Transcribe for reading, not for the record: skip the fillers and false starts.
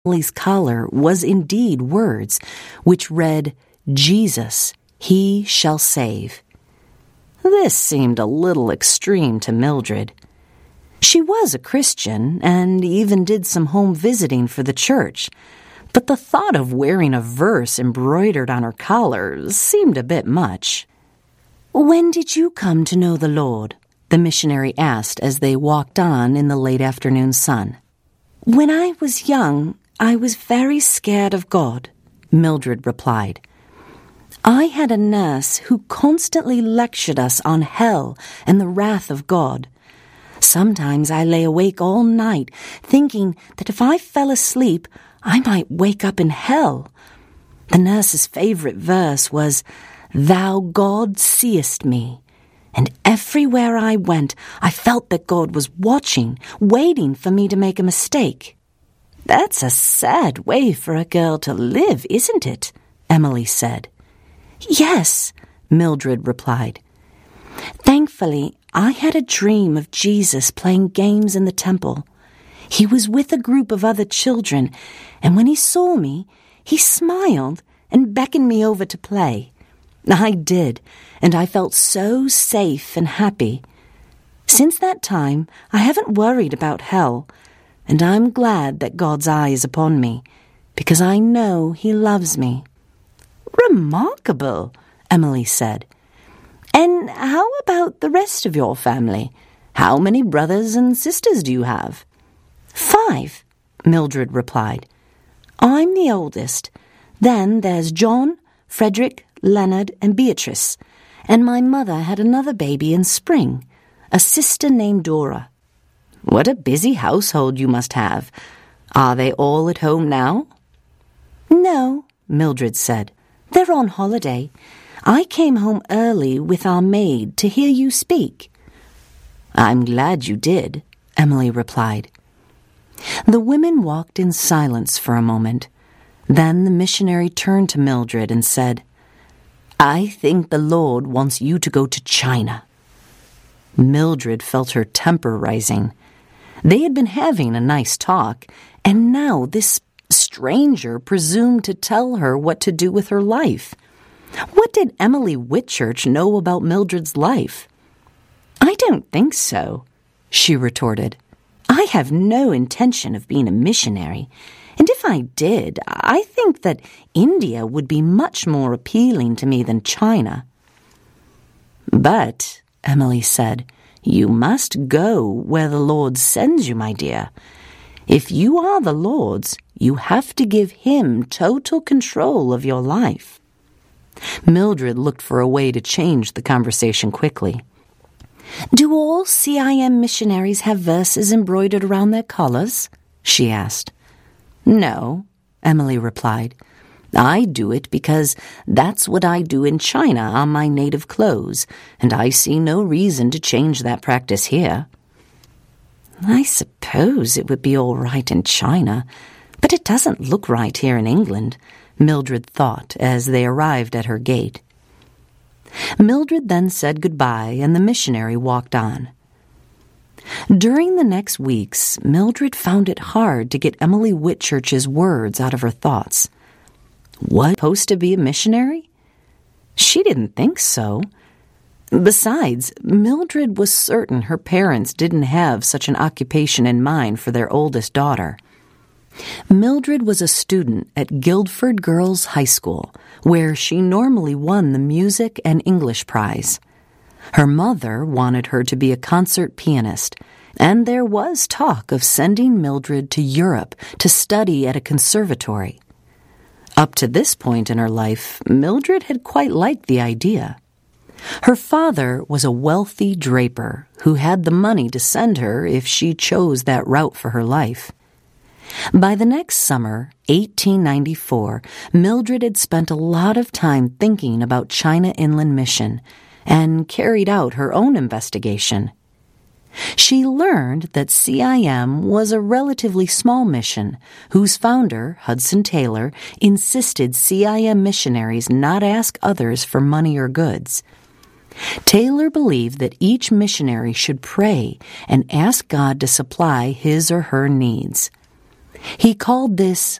Emily's collar was indeed words, which read, "Jesus, he shall save." This seemed a little extreme to Mildred. She was a Christian and even did some home visiting for the church, but the thought of wearing a verse embroidered on her collar seemed a bit much. "When did you come to know the Lord?" the missionary asked as they walked on in the late afternoon sun. "When I was young, I was very scared of God," Mildred replied. "I had a nurse who constantly lectured us on hell and the wrath of God. Sometimes I lay awake all night thinking that if I fell asleep, I might wake up in hell. The nurse's favorite verse was, 'Thou, God, seest me.' And everywhere I went, I felt that God was watching, waiting for me to make a mistake." "That's a sad way for a girl to live, isn't it?" Emily said. "Yes," Mildred replied. "Thankfully, I had a dream of Jesus playing games in the temple. He was with a group of other children, and when he saw me, he smiled and beckoned me over to play. I did, and I felt so safe and happy. Since that time, I haven't worried about hell, and I'm glad that God's eye is upon me, because I know he loves me." "Remarkable," Emily said. "And how about the rest of your family? How many brothers and sisters do you have?" "5, Mildred replied. "I'm the oldest. Then there's John, Frederick, Leonard, and Beatrice. And my mother had another baby in spring, a sister named Dora." "What a busy household you must have. Are they all at home now?" "No," Mildred said. "They're on holiday. I came home early with our maid to hear you speak." "I'm glad you did," Emily replied. The women walked in silence for a moment. Then the missionary turned to Mildred and said, "I think the Lord wants you to go to China." Mildred felt her temper rising. They had been having a nice talk, and now this stranger presumed to tell her what to do with her life. What did Emily Whitchurch know about Mildred's life? "I don't think so," she retorted. "I have no intention of being a missionary, and if I did, I think that India would be much more appealing to me than China." "But," Emily said, "you must go where the Lord sends you, my dear. If you are the Lord's, you have to give him total control of your life." Mildred looked for a way to change the conversation quickly. "Do all CIM missionaries have verses embroidered around their collars?" she asked. "No," Emily replied. "I do it because that's what I do in China on my native clothes, and I see no reason to change that practice here." "I suppose it would be all right in China, but it doesn't look right here in England," Mildred thought as they arrived at her gate. Mildred then said goodbye, and the missionary walked on. During the next weeks, Mildred found it hard to get Emily Whitchurch's words out of her thoughts. Was she supposed to be a missionary? She didn't think so. Besides, Mildred was certain her parents didn't have such an occupation in mind for their oldest daughter. Mildred was a student at Guildford Girls High School, where she normally won the music and English prize. Her mother wanted her to be a concert pianist, and there was talk of sending Mildred to Europe to study at a conservatory. Up to this point in her life, Mildred had quite liked the idea. Her father was a wealthy draper who had the money to send her if she chose that route for her life. By the next summer, 1894, Mildred had spent a lot of time thinking about China Inland Mission and carried out her own investigation. She learned that CIM was a relatively small mission whose founder, Hudson Taylor, insisted CIM missionaries not ask others for money or goods. Taylor believed that each missionary should pray and ask God to supply his or her needs. He called this